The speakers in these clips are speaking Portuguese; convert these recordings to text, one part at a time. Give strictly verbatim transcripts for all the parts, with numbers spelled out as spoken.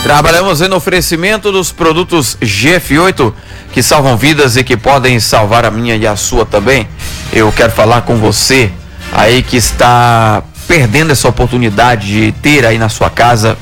Trabalhamos no oferecimento dos produtos G F oito, que salvam vidas e que podem salvar a minha e a sua também. Eu quero falar com você aí que está perdendo essa oportunidade de ter aí na sua casa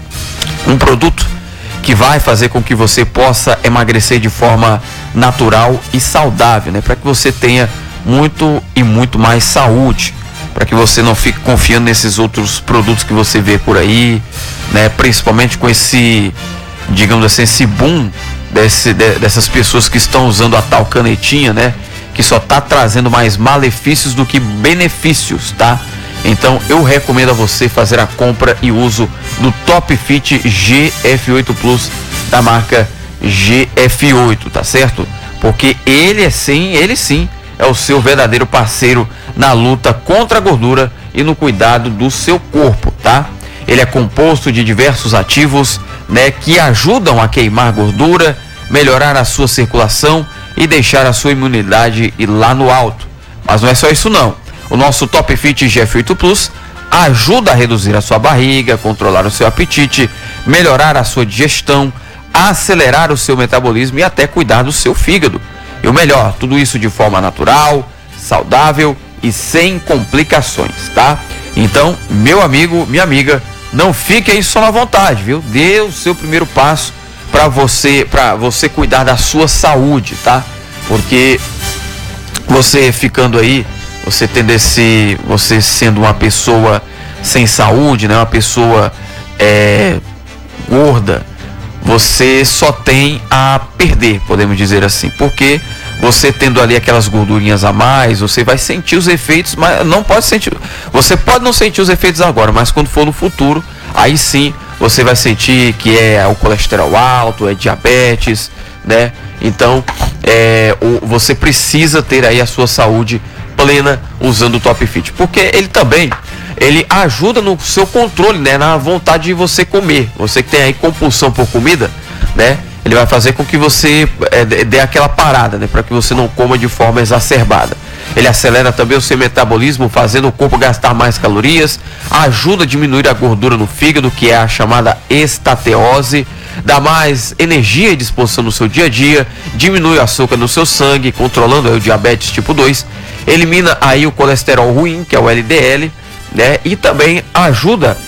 um produto que vai fazer com que você possa emagrecer de forma natural e saudável, né? Para que você tenha muito e muito mais saúde, para que você não fique confiando nesses outros produtos que você vê por aí, né? Principalmente com esse, digamos assim, esse boom desse, de, dessas pessoas que estão usando a tal canetinha, né? Que só está trazendo mais malefícios do que benefícios, tá? Então eu recomendo a você fazer a compra e uso do Top Fit G F oito Plus da marca G F oito, tá certo? Porque ele é sim, ele sim é o seu verdadeiro parceiro na luta contra a gordura e no cuidado do seu corpo, tá? Ele é composto de diversos ativos, né, que ajudam a queimar gordura, melhorar a sua circulação e deixar a sua imunidade ir lá no alto. Mas não é só isso não. O nosso Top Fit G F oito Plus ajuda a reduzir a sua barriga, controlar o seu apetite, melhorar a sua digestão, acelerar o seu metabolismo e até cuidar do seu fígado. E o melhor, tudo isso de forma natural, saudável e sem complicações, tá? Então, meu amigo, minha amiga, não fique aí só na vontade, viu? Dê o seu primeiro passo para você, para você cuidar da sua saúde, tá? Porque você ficando aí, você tendo esse, você sendo uma pessoa sem saúde, né? Uma pessoa é, gorda, você só tem a perder, podemos dizer assim, porque você tendo ali aquelas gordurinhas a mais, você vai sentir os efeitos, mas não pode sentir, você pode não sentir os efeitos agora, mas quando for no futuro, aí sim você vai sentir que é o colesterol alto, é diabetes, né? Então, é, o, você precisa ter aí a sua saúde plena usando o Top Fit, porque ele também, ele ajuda no seu controle, né? Na vontade de você comer, você que tem aí compulsão por comida, né? Ele vai fazer com que você é, dê aquela parada, né? Para que você não coma de forma exacerbada. Ele acelera também o seu metabolismo, fazendo o corpo gastar mais calorias, ajuda a diminuir a gordura no fígado, que é a chamada estateose, dá mais energia e disposição no seu dia a dia, diminui o açúcar no seu sangue, controlando aí o diabetes tipo dois, elimina aí o colesterol ruim, que é o L D L, né? E também ajuda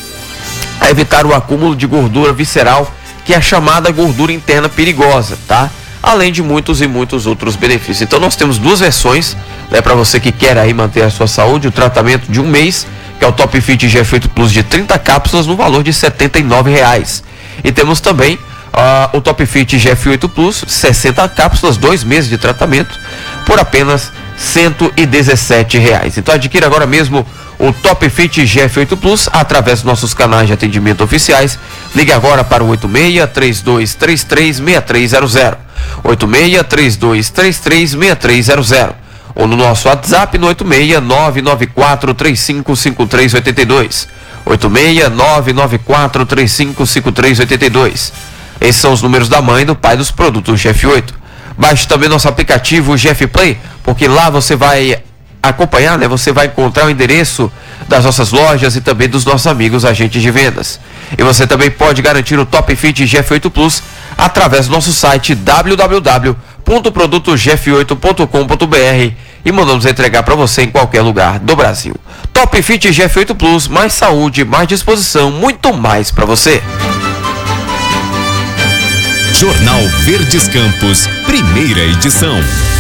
a evitar o acúmulo de gordura visceral, que é a chamada gordura interna perigosa, tá? Além de muitos e muitos outros benefícios. Então nós temos duas versões, né, para você que quer aí manter a sua saúde, o tratamento de um mês, que é o Top Fit G F oito Plus de trinta cápsulas no valor de setenta e nove reais. E temos também uh, o Top Fit G F oito Plus, sessenta cápsulas, dois meses de tratamento, por apenas cento e dezessete reais. Então adquira agora mesmo o Top Fit G F oito Plus através dos nossos canais de atendimento oficiais. Ligue agora para o oito seis, três dois três três, seis três zero zero. oito seis, três dois três três, seis três zero zero. Ou no nosso WhatsApp no oito seis, nove nove quatro, três cinco cinco três oito dois. oito seis, nove nove quatro, três cinco cinco três oito dois. Esses são os números da mãe e do pai dos produtos G F oito. Baixe também nosso aplicativo G F Play, porque lá você vai acompanhar, né? Você vai encontrar o endereço das nossas lojas e também dos nossos amigos agentes de vendas. E você também pode garantir o Top Fit G F oito Plus através do nosso site w w w ponto produto g f oito ponto com ponto b r e mandamos entregar para você em qualquer lugar do Brasil. Top Fit G F oito Plus, mais saúde, mais disposição, muito mais para você. Jornal Verdes Campos, primeira edição.